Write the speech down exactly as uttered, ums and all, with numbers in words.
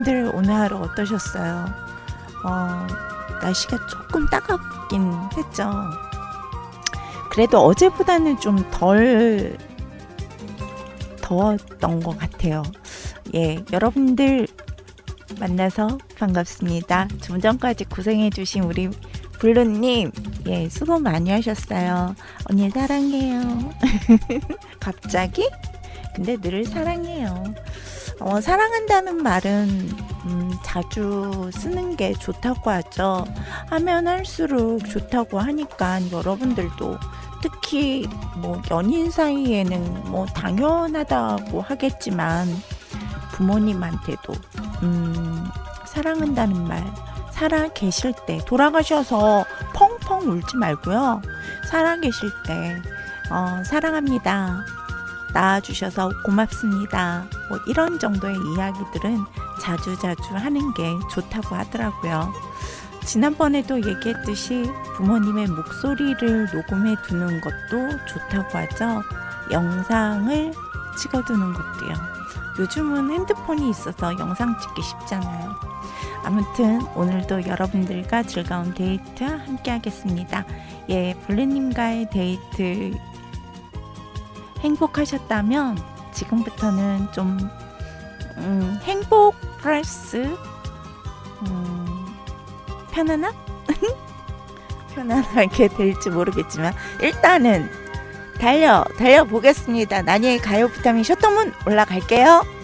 들 오늘 하루 어떠셨어요? 어, 날씨가 조금 따갑긴 했죠. 그래도 어제보다는 좀 덜 더웠던 것 같아요. 예, 여러분들 만나서 반갑습니다. 좀 전까지 고생해주신 우리 블루님, 예, 수고 많이 하셨어요. 언니 사랑해요. 갑자기? 근데 늘 사랑해요. 어, 사랑한다는 말은 음, 자주 쓰는 게 좋다고 하죠. 하면 할수록 좋다고 하니까 여러분들도 특히 뭐 연인 사이에는 뭐 당연하다고 하겠지만 부모님한테도 음, 사랑한다는 말 살아 계실 때 돌아가셔서 펑펑 울지 말고요. 살아 계실 때 어, 사랑합니다. 낳아주셔서 고맙습니다. 뭐 이런 정도의 이야기들은 자주자주 하는 게 좋다고 하더라고요. 지난번에도 얘기했듯이 부모님의 목소리를 녹음해 두는 것도 좋다고 하죠. 영상을 찍어두는 것도요. 요즘은 핸드폰이 있어서 영상 찍기 쉽잖아요. 아무튼 오늘도 여러분들과 즐거운 데이트 함께 하겠습니다. 예, 블루님과의 데이트 행복하셨다면 지금부터는 좀 음, 행복 플러스 음, 편안함? 편안하게 될지 모르겠지만 일단은 달려 달려 보겠습니다. 나니의 가요 비타민 셔터문 올라갈게요.